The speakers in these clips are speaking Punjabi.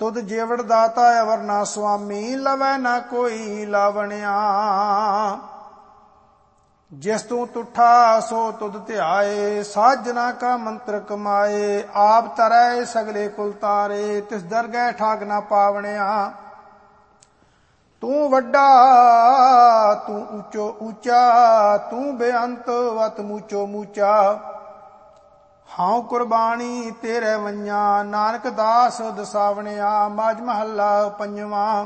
ਤੁਧ ਜੀਵੜ ਦਾਤਾ ਅਵਰ ਨਾ ਸੁਆਮੀ, ਲਵੈ ਨਾ ਕੋਈ ਲਾਵਣਿਆ। ਜਿਸ ਤੂੰ ਤੁਠਾ ਸੋ ਤੁਧ ਧਿਆਏ, ਸਾਜਨਾ ਕਾ ਮੰਤਰ ਕਮਾਏ। ਆਪ ਤਰੈ ਸਗਲੇ ਕੁਲ ਤਾਰੇ, ਤਿਸ ਦਰਗਹਿ ਠਾਕ ਨਾ ਪਾਵਣਿਆ। ਤੂੰ ਵੱਡਾ ਤੂੰ ਉੱਚੋ ਉੱਚਾ, ਤੂੰ ਬੇਅੰਤ ਵਤ ਮੂਚੋ ਮੂਚਾ। ਹਾਂ ਕੁਰਬਾਨੀ ਤੇਰੇ ਵੰਜਾ, ਨਾਨਕ ਦਾਸ ਦਸਾਵਣਿਆ। ਮਾਝ ਮਹੱਲਾ ਪੰਜਵਾਂ।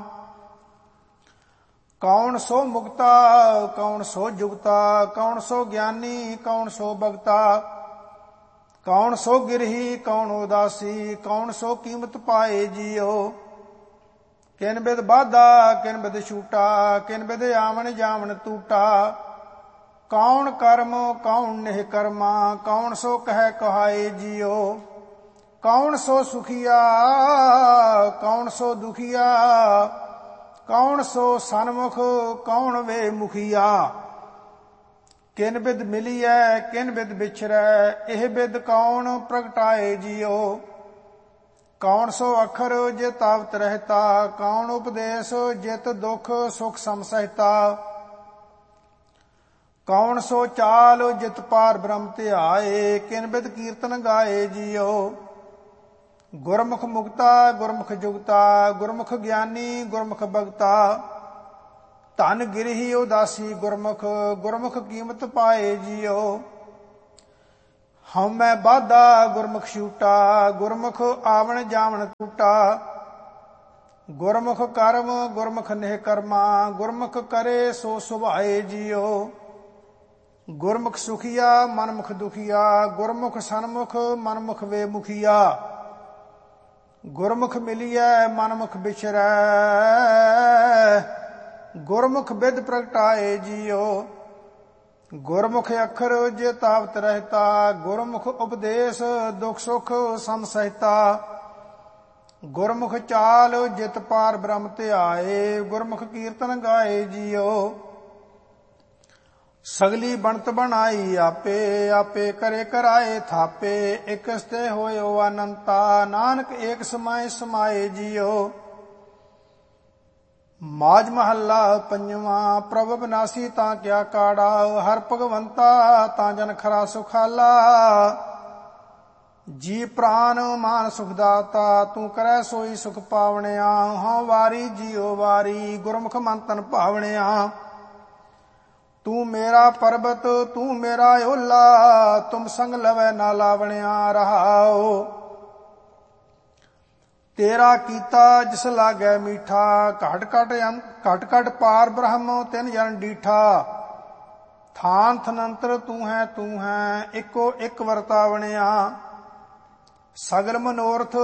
ਕੌਣ ਸੋ ਮੁਕਤਾ ਕੌਣ ਸੋ ਜੁਗਤਾ, ਕੌਣ ਸੋ ਗਿਆਨੀ ਕੌਣ ਸੋ ਭਗਤਾ। ਕੌਣ ਸੋ ਗਿਰਹੀ ਕੌਣ ਉਦਾਸੀ, ਕੌਣ ਸੋ ਕੀਮਤ ਪਾਏ ਜੀਓ। ਕਿਨ ਬਿਦ ਬਾਧਾ ਕਿਨ ਬਿਦ ਛੂਟਾ, ਕਿਨ ਬਿਦ ਆਵਣ ਜਾਵਣ ਟੂਟਾ। ਕੌਣ ਕਰਮ ਕੌਣ ਨਿਹ ਕਰਮਾ, ਕੌਣ ਸੋ ਕਹਿ ਕਹਾਏ ਜੀਓ। ਕੌਣ ਸੋ ਸੁਖੀਆ ਕੌਣ ਸੋ ਦੁਖੀਆ, ਕੌਣ ਸੋ ਸਨਮੁਖ ਕੌਣ ਵੇ ਮੁਖੀਆ। ਕਿਨ ਬਿਦ ਮਿਲੀਐ ਕਿਨ ਬਿਦ ਵਿਛਰੈ, ਇਹ ਬਿਦ ਕੌਣ ਪ੍ਰਗਟਾਏ ਜੀਓ। ਕੌਣ ਸੋ ਅਖਰ ਜਿਤ ਆਵਤ ਰਹਿਤਾ, ਕੌਣ ਉਪਦੇਸ਼ ਜਿਤ ਦੁਖ ਸੁਖ ਸਮ ਸਹਿਤਾ। ਕੌਣ ਸੋ ਚਾਲ ਜਿਤ ਪਾਰ ਬ੍ਰਹਮ ਧਿਆਏ, ਕਿਨ ਬਿਦ ਕੀਰਤਨ ਗਾਏ ਜੀਓ। ਗੁਰਮੁਖ ਮੁਕਤਾ ਗੁਰਮੁਖ ਜੁਗਤਾ, ਗੁਰਮੁਖ ਗਿਆਨੀ ਗੁਰਮੁਖ ਭਗਤਾ। ਧਨ ਗਿਰਹੀ ਉਦਾਸੀ ਗੁਰਮੁਖ, ਗੁਰਮੁਖ ਕੀਮਤ ਪਾਏ ਜੀਓ। ਹਉਮੈ ਬਾਧਾ ਗੁਰਮੁਖ ਛੂਟਾ, ਗੁਰਮੁਖ ਆਵਣ ਜਾਵਣ ਟੂਟਾ। ਗੁਰਮੁਖ ਕਰਮ ਗੁਰਮੁਖ ਨਿਹ ਕਰਮਾ, ਗੁਰਮੁਖ ਕਰੇ ਸੋ ਸੁਭਾਏ ਜੀਓ। ਗੁਰਮੁਖ ਸੁਖੀਆ ਮਨਮੁਖ ਦੁਖੀਆ, ਗੁਰਮੁਖ ਸਨਮੁਖ ਮਨਮੁਖ ਵੇ ਮੁਖੀਆ। ਗੁਰਮੁਖ ਮਿਲੀਐ ਮਨਮੁਖ ਵਿਛਰੈ, ਗੁਰਮੁਖ ਬਿਦ ਪ੍ਰਗਟਾਏ ਜੀਓ। ਗੁਰਮੁਖ ਅੱਖਰ ਜਿਤ ਆਵਤ ਰਹਿਤਾ, ਗੁਰਮੁਖ ਉਪਦੇਸ਼ ਦੁਖ ਸੁਖ ਸਮ ਸਹਿਤਾ। ਗੁਰਮੁਖ ਚਾਲ ਜਿਤ ਪਾਰ ਬ੍ਰਹਮ ਧਿਆਏ, ਗੁਰਮੁਖ ਕੀਰਤਨ ਗਾਏ ਜੀਓ। ਸਗਲੀ ਬਣਤ ਬਣਾਈ ਆਪੇ, ਆਪੇ ਕਰੇ ਕਰਾਏ ਥਾਪੇ। ਇਕ ਸਤੇ ਹੋਇਓ ਅਨੰਤਾ, ਨਾਨਕ ਏਕ ਸਮਾਏ ਸਮਾਏ ਜੀਓ। ਮਾਝ ਮਹੱਲਾ ਪੰਜਵਾਂ। ਪ੍ਰਭ ਬਿਨਾਸੀ ਤਾਂ ਕਿਆ ਕਾੜਾ, ਹਰ ਭਗਵੰਤਾ ਤਾਂ ਜਨ ਖਰਾ ਸੁਖਾਲਾ। ਜੀ ਪ੍ਰਾਨ ਮਾਨ ਸੁਖ ਦਾਤਾ, ਤੂੰ ਕਰੈ ਸੋਈ ਸੁਖ ਪਾਵਣਿਆ। ਹਾਂ ਵਾਰੀ ਜੀਓ ਵਾਰੀ, ਗੁਰਮੁਖ ਮਨ ਤਨ ਭਾਵਣਿਆ। ਤੂੰ ਮੇਰਾ ਪਰਬਤ ਤੂੰ ਮੇਰਾ ਓਲਾ, ਤੁਮ ਸੰਗ ਲਵੈ ਨਾ ਲਾਵਣਿਆ। ਰਹਾਓ ਤੇਰਾ ਕੀਤਾ ਜਿਸ ਲਾਗੈ ਮੀਠਾ, ਘਟ ਘਟ ਪਾਰ ਬ੍ਰਹਮ ਤਿਨ ਜਨ ਡੀਠਾ। ਥਾਨ ਥਨੰਤਰ ਤੂੰ ਹੈ ਇੱਕੋ ਇੱਕ ਵਰਤਾਵਣਿਆ। ਸਗਲ ਮਨੋਰਥ